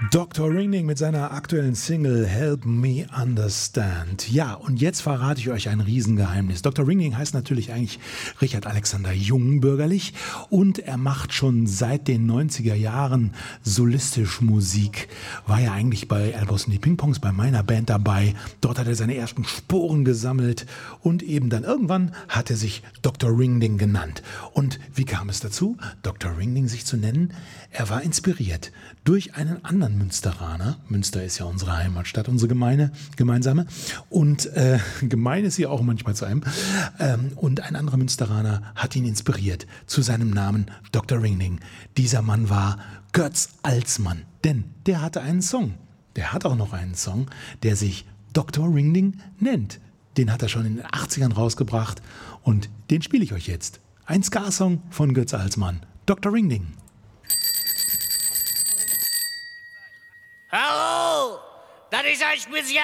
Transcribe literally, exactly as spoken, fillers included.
Doktor Ringling mit seiner aktuellen Single Help Me Understand. Ja, und jetzt verrate ich euch ein Riesengeheimnis. Doktor Ringling heißt natürlich eigentlich Richard Alexander Jung bürgerlich und er macht schon seit den neunziger Jahren solistisch Musik. War ja eigentlich bei Elbows and the Ping-Pongs, bei meiner Band dabei. Dort hat er seine ersten Sporen gesammelt und eben dann irgendwann hat er sich Doktor Ringling genannt. Und wie kam es dazu, Doktor Ringling sich zu nennen? Er war inspiriert durch einen anderen Münsteraner. Münster ist ja unsere Heimatstadt, unsere Gemeine, gemeinsame. Und äh, gemein ist sie auch manchmal zu einem. Ähm, und ein anderer Münsteraner hat ihn inspiriert zu seinem Namen Doktor Ringling. Dieser Mann war Götz Alsmann, denn der hatte einen Song. Der hat auch noch einen Song, der sich Doktor Ringling nennt. Den hat er schon in den achtzigern rausgebracht und den spiele ich euch jetzt. Ein Ska-Song von Götz Alsmann, Doktor Ringling. Hallo, das ist ein Spezial.